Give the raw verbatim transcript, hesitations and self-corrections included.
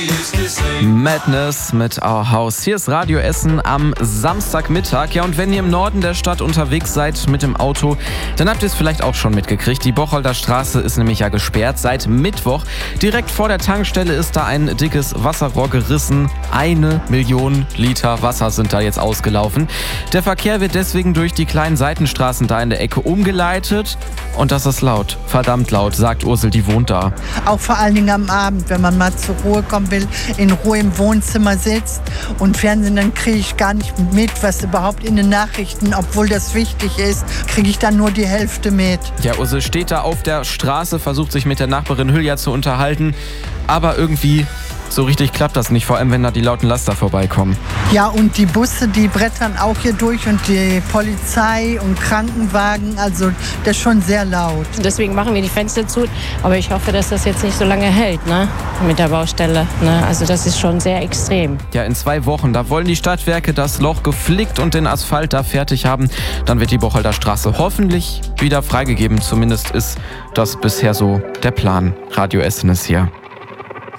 Madness mit Our House. Hier ist Radio Essen am Samstagmittag. Ja, und wenn ihr im Norden der Stadt unterwegs seid mit dem Auto, dann habt ihr es vielleicht auch schon mitgekriegt. Die Bocholder Straße ist nämlich ja gesperrt seit Mittwoch. Direkt vor der Tankstelle ist da ein dickes Wasserrohr gerissen. Eine Million Liter Wasser sind da jetzt ausgelaufen. Der Verkehr wird deswegen durch die kleinen Seitenstraßen da in der Ecke umgeleitet. Und das ist laut, verdammt laut, sagt Ursel, die wohnt da. Auch vor allen Dingen am Abend, wenn man mal zur Ruhe kommen will, in Ruhe im Wohnzimmer sitzt und Fernsehen, dann kriege ich gar nicht mit, was überhaupt in den Nachrichten, obwohl das wichtig ist, kriege ich dann nur die Hälfte mit. Ja, Ursel steht da auf der Straße, versucht sich mit der Nachbarin Hülya zu unterhalten, aber irgendwie so richtig klappt das nicht, vor allem wenn da die lauten Laster vorbeikommen. Ja, und die Busse, die brettern auch hier durch und die Polizei und Krankenwagen, also das ist schon sehr laut. Deswegen machen wir die Fenster zu, aber ich hoffe, dass das jetzt nicht so lange hält, ne, mit der Baustelle. Ne? Also das ist schon sehr extrem. Ja, in zwei Wochen, da wollen die Stadtwerke das Loch geflickt und den Asphalt da fertig haben. Dann wird die Bocholder Straße hoffentlich wieder freigegeben. Zumindest ist das bisher so der Plan. Radio Essen ist hier.